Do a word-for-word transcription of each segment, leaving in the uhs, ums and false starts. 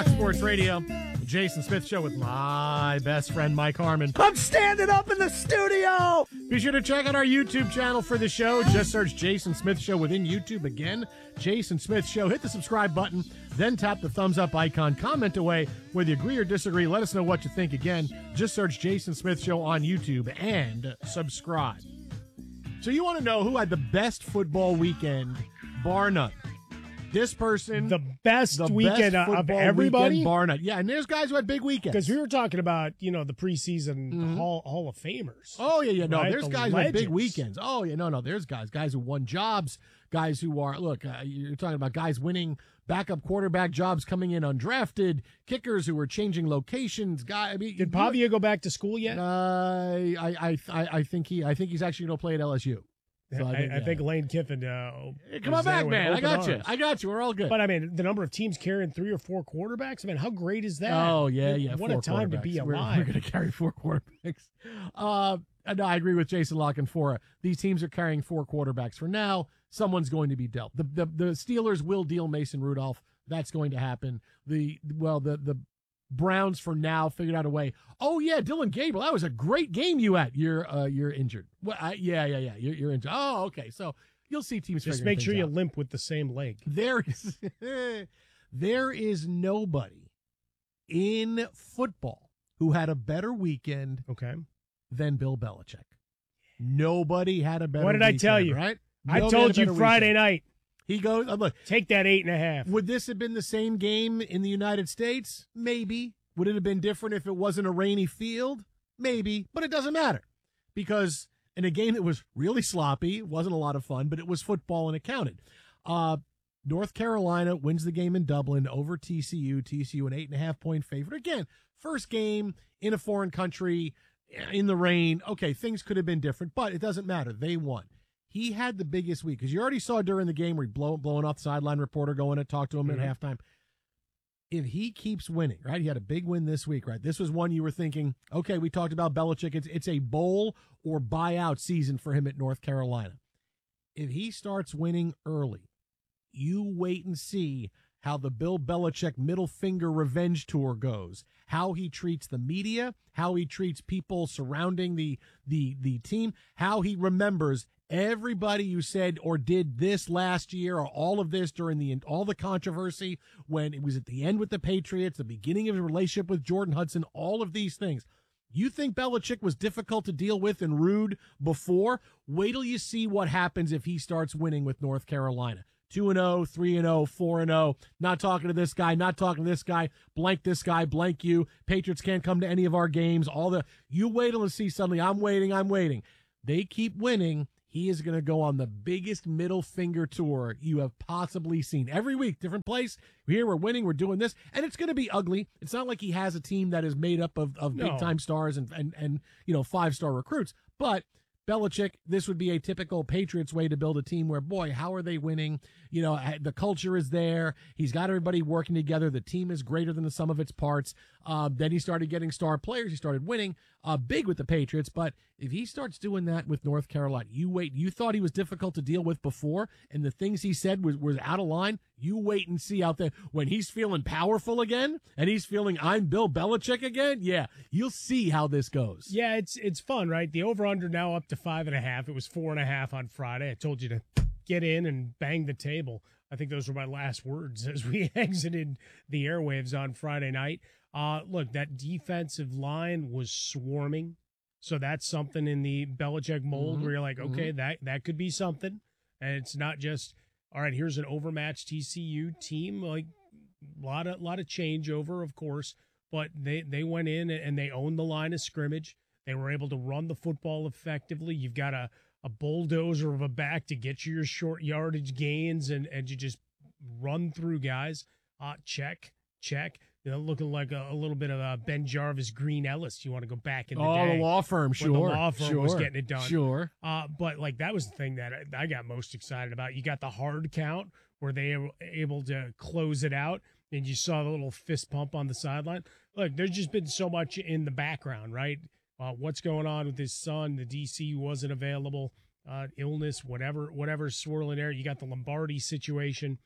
Fox Sports Radio, the Jason Smith Show with my best friend, Mike Harmon. I'm standing up in the studio! Be sure to check out our YouTube channel for the show. Just search Jason Smith Show within YouTube. Again, Jason Smith Show. Hit the subscribe button, then tap the thumbs up icon. Comment away whether you agree or disagree. Let us know what you think. Again, just search Jason Smith Show on YouTube and subscribe. So you want to know who had the best football weekend, bar none? This person, the best the weekend best of everybody, weekend, bar none. Yeah, and there's guys who had big weekends. Because we were talking about, you know, the preseason Mhm. Hall Hall of Famers. Oh yeah, yeah. No, right? there's The guys who had big legends. weekends. Oh yeah, no, no. There's guys, guys who won jobs, guys who are look. Uh, you're talking about guys winning backup quarterback jobs, coming in undrafted, kickers who were changing locations. Guy, I mean, Did Pavia go back to school yet? Uh, I, I, I, I think he, I think he's actually going to play at L S U. So I, I, yeah. think Lane Kiffin. Uh, Hey, come was on there back, with man. I open got you. arms. I got you. We're all good. But I mean, the number of teams carrying three or four quarterbacks. I mean, how great is that? Oh yeah, yeah. What four a time to quarterbacks. be We're- alive. We're, going to carry four quarterbacks. Uh, and I agree with Jason Lock and Fora. These teams are carrying four quarterbacks for now. Someone's going to be dealt. The, the the Steelers will deal Mason Rudolph. That's going to happen. The well, the the Browns for now figured out a way. Oh yeah, Dylan Gabriel. That was a great game you had. You're uh you're injured. Well, I, yeah, yeah, yeah. You're, you're injured. Oh, okay. So you'll see teams. Just figuring make sure things you out. limp with the same leg. There is there is nobody in football who had a better weekend Okay. than Bill Belichick. Nobody had a better What did I tell weekend, you? Right? I Nobody told had a you better Friday weekend. night. He goes, uh, look, Take that eight and a half. would this have been the same game in the United States? Maybe. Would it have been different if it wasn't a rainy field? Maybe. But it doesn't matter because in a game that was really sloppy, it wasn't a lot of fun, but it was football and it counted. Uh, North Carolina wins the game in Dublin over T C U. T C U an eight and a half point favorite. Again, first game in a foreign country in the rain. Okay, things could have been different, but it doesn't matter. They won. He had the biggest week because you already saw during the game where he blow, blowing off the sideline reporter going to talk to him Mhm. at halftime. If he keeps winning, right? He had a big win this week, right? This was one you were thinking, okay, we talked about Belichick. It's, it's a bowl or buyout season for him at North Carolina. If he starts winning early, you wait and see how the Bill Belichick middle finger revenge tour goes, how he treats the media, how he treats people surrounding the the the team, how he remembers everybody who said or did this last year or all of this during the all the controversy when it was at the end with the Patriots, the beginning of his relationship with Jordan Hudson, all of these things. You think Belichick was difficult to deal with and rude before? Wait till you see what happens if he starts winning with North Carolina. two and oh, three and oh, four and oh, not talking to this guy, not talking to this guy, blank this guy, blank you. Patriots can't come to any of our games. All the you wait till and see suddenly, I'm waiting, I'm waiting. They keep winning. He is going to go on the biggest middle finger tour you have possibly seen. Every week, different place. Here we're winning, we're doing this, and it's going to be ugly. It's not like he has a team that is made up of, of No. big-time stars and, and, and you know five-star recruits. But Belichick, this would be a typical Patriots way to build a team where, boy, how are they winning? You know, the culture is there. He's got everybody working together. The team is greater than the sum of its parts. Uh, then he started getting star players. He started winning uh, big with the Patriots. But if he starts doing that with North Carolina, you wait. You thought he was difficult to deal with before, and the things he said was, was out of line. You wait and see out there. When he's feeling powerful again, and he's feeling I'm Bill Belichick again, yeah, you'll see how this goes. Yeah, it's it's fun, right? The over-under now up to five and a half. It was four and a half on Friday. I told you to get in and bang the table. I think those were my last words as we exited the airwaves on Friday night. Uh, look, that defensive line was swarming. So that's something in the Belichick mold Mhm. where you're like, okay, Mhm. that, that could be something. And it's not just, all right, here's an overmatched T C U team. Like, a lot of, lot of changeover, of course. But they, they went in and they owned the line of scrimmage. They were able to run the football effectively. You've got a, a bulldozer of a back to get you your short yardage gains, and, and you just run through guys. Uh, check, check. You know, looking like a, a little bit of a Ben Jarvis, Green Ellis. You want to go back in the Oh, day. the law firm, when sure. the law firm sure, was getting it done. Sure. Uh, but, like, that was the thing that I, I got most excited about. You got the hard count where they were able to close it out, and you saw the little fist pump on the sideline. Look, there's just been so much in the background, right? Uh, what's going on with his son? The D C wasn't available, uh, illness, whatever, whatever's swirling there. You got the Lombardi situation.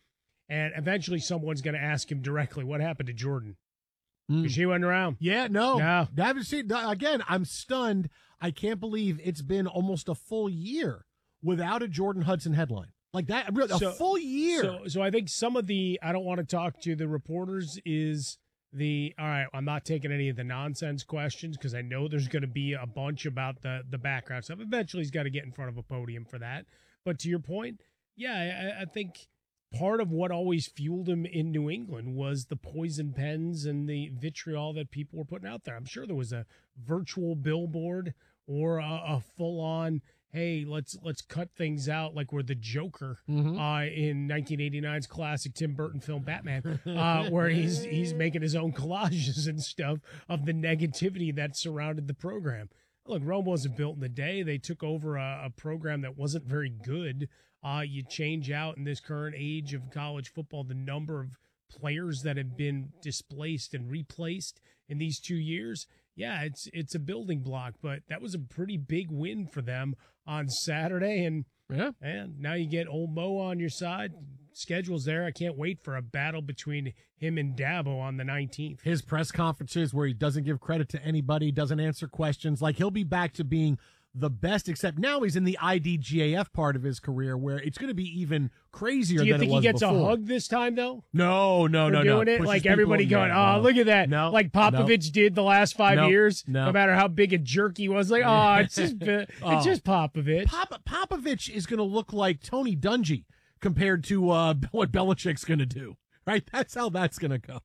And eventually someone's going to ask him directly, what happened to Jordan? Mm. Because she wasn't around. Yeah, no. No. I haven't seen, again, I'm stunned. I can't believe it's been almost a full year without a Jordan Hudson headline. Like that, a So- full year. So, so I think some of the, I don't want to talk to the reporters is the, all right, I'm not taking any of the nonsense questions because I know there's going to be a bunch about the, the background stuff. Eventually he's got to get in front of a podium for that. But to your point, yeah, I, I think part of what always fueled him in New England was the poison pens and the vitriol that people were putting out there. I'm sure there was a virtual billboard or a, a full-on, hey, let's let's cut things out like we're the Joker Mhm. uh, in nineteen eighty-nine's classic Tim Burton film Batman, uh, where he's he's making his own collages and stuff of the negativity that surrounded the program. Look, Rome wasn't built in a day. They took over a, a program that wasn't very good. Uh, you change out in this current age of college football the number of players that have been displaced and replaced in these two years. Yeah, it's it's a building block, but that was a pretty big win for them on Saturday. And yeah. and now you get old Mo on your side. Schedule's there. I can't wait for a battle between him and Dabo on the nineteenth. His press conferences where he doesn't give credit to anybody, doesn't answer questions. Like he'll be back to being the best, except now he's in the I D G A F part of his career where it's going to be even crazier Do you than think it was he gets before. a hug this time, though? No, no, For no, doing no. it? Pushes Like people everybody in going, there. oh, No. look at that. No, like Popovich no. did the last five No, years. no. No matter how big a jerk he was. Like, oh, it's just, it's Oh. just Popovich. Pop- Popovich is going to look like Tony Dungy compared to uh, what Belichick's going to do. Right? That's how that's going to go.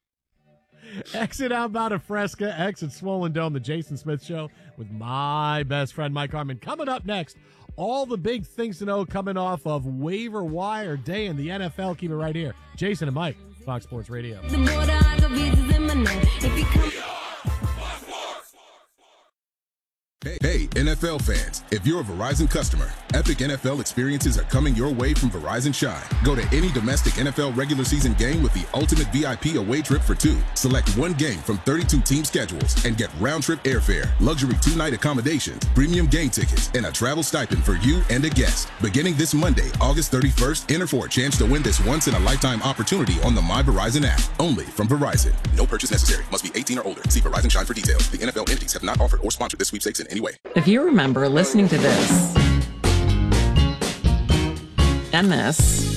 Exit Outbound of Fresca, exit Swollen Dome, the Jason Smith Show with my best friend Mike Harmon. Coming up next, all the big things to know coming off of waiver wire day in the N F L. Keep it right here. Jason and Mike, Fox Sports Radio. The border, I got visas in my name. If you come Hey, hey, N F L fans, if you're a Verizon customer, epic N F L experiences are coming your way from Verizon Shine. Go to any domestic N F L regular season game with the ultimate V I P away trip for two. Select one game from thirty-two team schedules and get round-trip airfare, luxury two-night accommodations, premium game tickets, and a travel stipend for you and a guest. Beginning this Monday, August thirty-first, enter for a chance to win this once-in-a-lifetime opportunity on the My Verizon app. Only from Verizon. No purchase necessary. Must be eighteen or older. See Verizon Shine for details. The N F L entities have not offered or sponsored this sweepstakes in any way. If you remember listening to this and this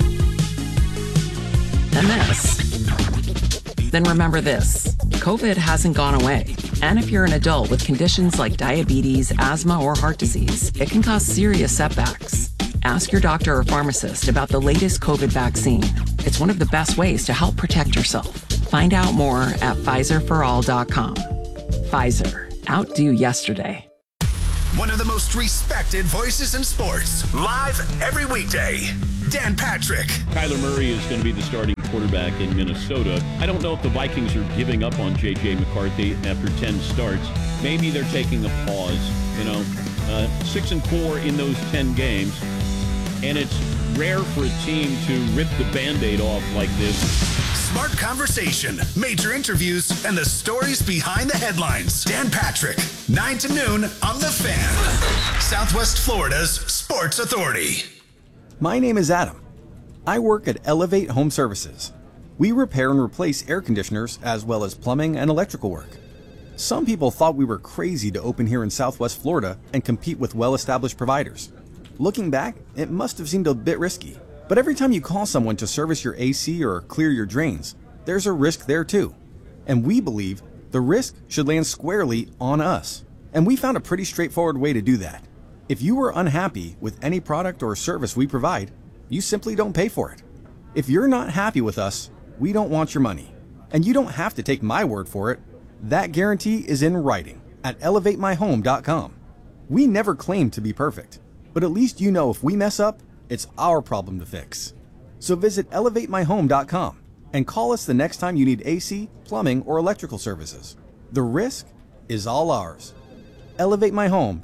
and this, then remember this. COVID hasn't gone away. And if you're an adult with conditions like diabetes, asthma, or heart disease, it can cause serious setbacks. Ask your doctor or pharmacist about the latest COVID vaccine. It's one of the best ways to help protect yourself. Find out more at Pfizer for all dot com. Pfizer. Outdo yesterday. One of the most respected voices in sports. Live every weekday. Dan Patrick. Kyler Murray is going to be the starting quarterback in Minnesota. I don't know if the Vikings are giving up on J J McCarthy after ten starts. Maybe they're taking a pause. You know, uh, six and four in those ten games. And it's rare for a team to rip the Band-Aid off like this. Smart conversation, major interviews, and the stories behind the headlines. Dan Patrick, nine to noon on The Fan. Southwest Florida's Sports Authority. My name is Adam. I work at Elevate Home Services. We repair and replace air conditioners as well as plumbing and electrical work. Some people thought we were crazy to open here in Southwest Florida and compete with well-established providers. Looking back, it must have seemed a bit risky. But every time you call someone to service your A C or clear your drains, there's a risk there too. And we believe the risk should land squarely on us. And we found a pretty straightforward way to do that. If you are unhappy with any product or service we provide, you simply don't pay for it. If you're not happy with us, we don't want your money. And you don't have to take my word for it. That guarantee is in writing at elevate my home dot com. We never claim to be perfect, but at least you know if we mess up, it's our problem to fix. So visit elevate my home dot com and call us the next time you need A C, plumbing, or electrical services. The risk is all ours. elevate my home